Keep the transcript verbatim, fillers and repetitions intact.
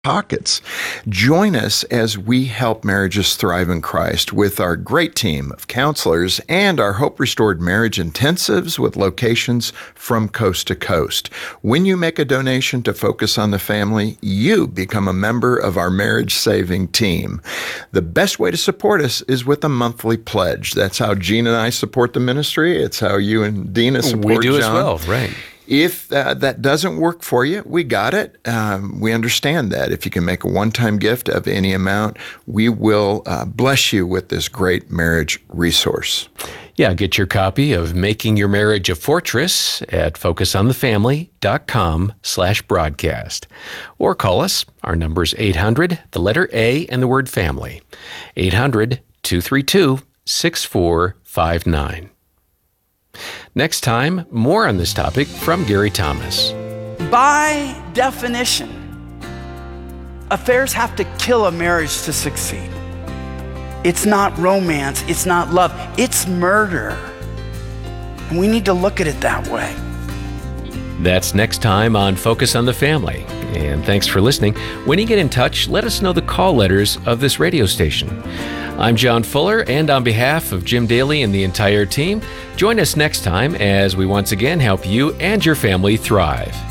pockets. Join us as we help marriages thrive in Christ with our great team of counselors and our Hope Restored Marriage Intensives with locations from coast to coast. When you make a donation to Focus on the Family, you become a member of our marriage-saving team. The best way to support us is with a monthly pledge. That's how Gene and I support the ministry. It's how you and Dina support We do John. as well, right. If uh, that doesn't work for you, we got it. Um, we understand that. If you can make a one-time gift of any amount, we will uh, bless you with this great marriage resource. Yeah, get your copy of Making Your Marriage a Fortress at focusonthefamily.com slash broadcast. Or call us. Our number is eight hundred, the letter A, and the word family. eight hundred, two three two, six four five nine. Next time, more on this topic from Gary Thomas. By definition, affairs have to kill a marriage to succeed. It's not romance, it's not love, it's murder. And we need to look at it that way. That's next time on Focus on the Family. And thanks for listening. When you get in touch, let us know the call letters of this radio station. I'm John Fuller, and on behalf of Jim Daly and the entire team, join us next time as we once again help you and your family thrive.